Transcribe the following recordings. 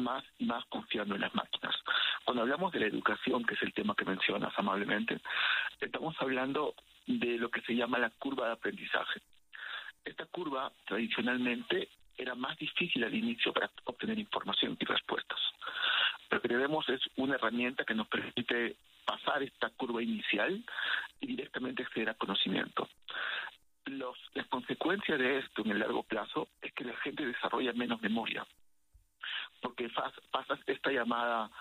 más y más confiando en las máquinas. Cuando hablamos de la educación, que es el tema que mencionas amablemente, estamos hablando de lo que se llama la curva de aprendizaje. Esta curva, tradicionalmente, era más difícil al inicio para obtener información y respuestas. Lo que tenemos es una herramienta que nos permite pasar esta curva inicial y directamente acceder a conocimiento. Las consecuencias de esto en el largo plazo es que la gente desarrolla menos memoria, porque pasas este llamado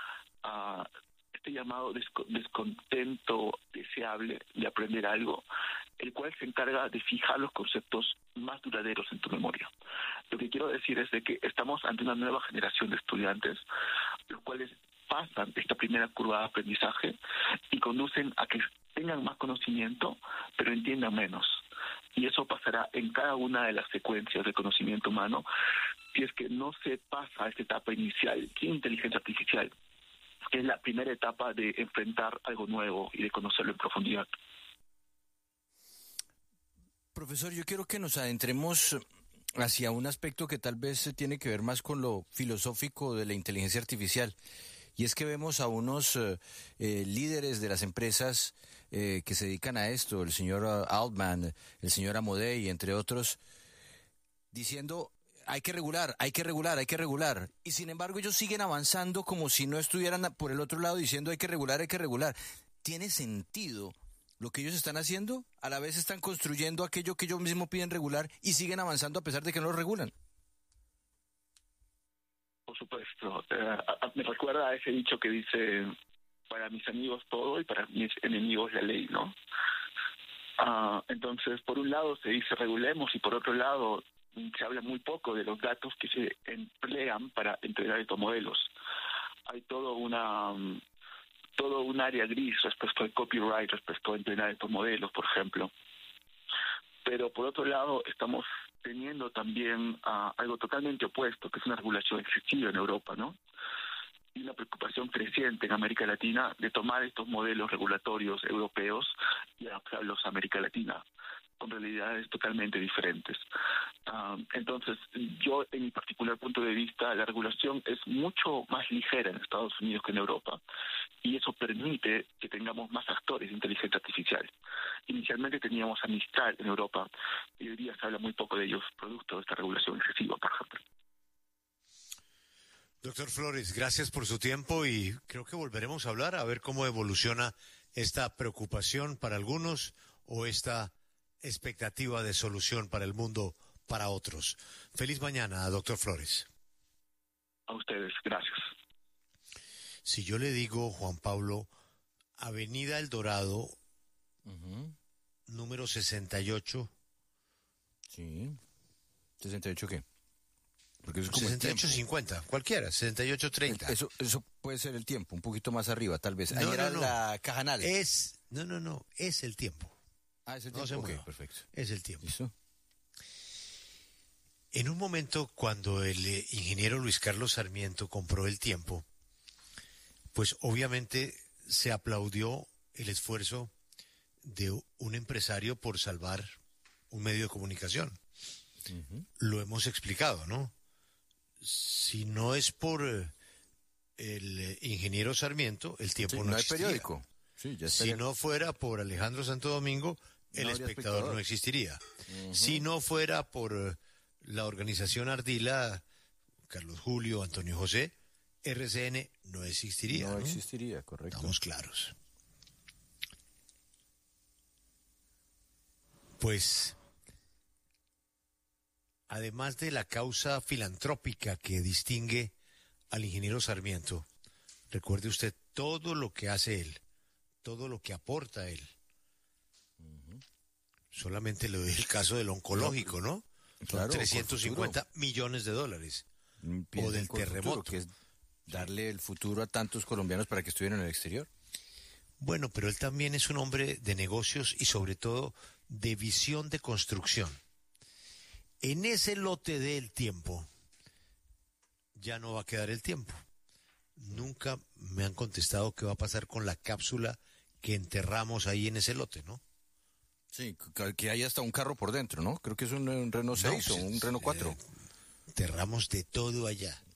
descontento deseable de aprender algo, el cual se encarga de fijar los conceptos más duraderos en tu memoria. Lo que quiero decir es de que estamos ante una nueva generación de estudiantes, los cuales pasan esta primera curva de aprendizaje y conducen a que tengan más conocimiento, pero entiendan menos. Y eso pasará en cada una de las secuencias de conocimiento humano si es que no se pasa a esta etapa inicial, que es inteligencia artificial, que es la primera etapa de enfrentar algo nuevo y de conocerlo en profundidad. Profesor, yo quiero que nos adentremos hacia un aspecto que tal vez tiene que ver más con lo filosófico de la inteligencia artificial. Y es que vemos a unos líderes de las empresas que se dedican a esto, el señor Altman, el señor Amodei, entre otros, diciendo hay que regular, hay que regular, hay que regular. Y sin embargo ellos siguen avanzando como si no estuvieran por el otro lado diciendo hay que regular, hay que regular. ¿Tiene sentido lo que ellos están haciendo? A la vez están construyendo aquello que ellos mismos piden regular y siguen avanzando a pesar de que no lo regulan. Por supuesto. Me recuerda a ese dicho que dice, para mis amigos todo y para mis enemigos la ley, ¿no? Entonces, por un lado se dice regulemos y por otro lado se habla muy poco de los datos que se emplean para entrenar estos modelos. Hay todo un área gris respecto al copyright, respecto a entrenar estos modelos, por ejemplo. Pero por otro lado estamos teniendo también algo totalmente opuesto, que es una regulación excesiva en Europa, ¿no? Y una preocupación creciente en América Latina de tomar estos modelos regulatorios europeos y adaptarlos a América Latina, con realidades totalmente diferentes. Entonces, yo, en mi particular punto de vista, la regulación es mucho más ligera en Estados Unidos que en Europa, y eso permite que tengamos más actores de inteligencia artificial. Inicialmente teníamos a Mistral en Europa, y hoy día se habla muy poco de ellos, producto de esta regulación excesiva, por ejemplo. Doctor Flores, gracias por su tiempo y creo que volveremos a hablar a ver cómo evoluciona esta preocupación para algunos o esta expectativa de solución para el mundo para otros. Feliz mañana, doctor Flores. A ustedes, gracias. Si yo le digo, Juan Pablo, Avenida El Dorado, número 68. Sí. ¿68 qué? Porque eso es como 68.50, cualquiera, 68.30. Eso puede ser el tiempo, un poquito más arriba, tal vez. Ahí era la Cajanal. No, es el tiempo. Es el tiempo. No se mueva. Okay, perfecto. Es el tiempo. ¿Listo? En un momento cuando el ingeniero Luis Carlos Sarmiento compró el tiempo, pues obviamente se aplaudió el esfuerzo de un empresario por salvar un medio de comunicación. Lo hemos explicado, ¿no? Si no es por el ingeniero Sarmiento, el tiempo no existiría. No hay periódico. Sí, si no fuera por Alejandro Santo Domingo, El Espectador no existiría. Si no fuera por la organización Ardila, Carlos Julio, Antonio José, RCN no existiría. No existiría, correcto. Estamos claros. Pues, además de la causa filantrópica que distingue al ingeniero Sarmiento, recuerde usted todo lo que hace él, todo lo que aporta él. Solamente le doy el caso del oncológico, ¿no? Claro, 350 millones de dólares. O del terremoto. Futuro, que es darle el futuro a tantos colombianos para que estuvieran en el exterior. Bueno, pero él también es un hombre de negocios y sobre todo de visión de construcción. En ese lote del tiempo ya no va a quedar el tiempo. Nunca me han contestado qué va a pasar con la cápsula que enterramos ahí en ese lote, ¿no? Sí, que hay hasta un carro por dentro, ¿no? Creo que es un Renault 6 o un Renault 4. Enterramos de todo allá.